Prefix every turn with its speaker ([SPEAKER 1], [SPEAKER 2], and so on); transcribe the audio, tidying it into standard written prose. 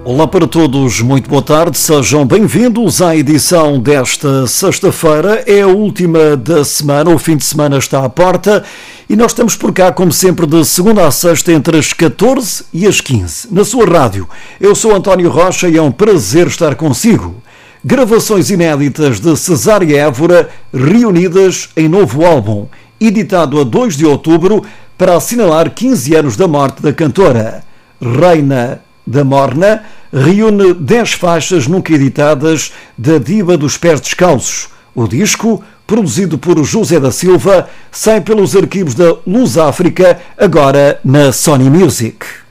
[SPEAKER 1] Olá para todos, muito boa tarde, sejam bem-vindos à edição desta sexta-feira. É a última da semana, o fim de semana está à porta e nós estamos por cá, como sempre, de segunda a sexta, entre as 14 e as 15, na sua rádio. Eu sou António Rocha e é um prazer estar consigo. Gravações inéditas de Cesária Évora reunidas em novo álbum, editado a 2 de outubro para assinalar 15 anos da morte da cantora. Reina da Morna reúne 10 faixas nunca editadas da diva dos pés descalços. O disco, produzido por José da Silva, sai pelos arquivos da Luz África, agora na Sony Music.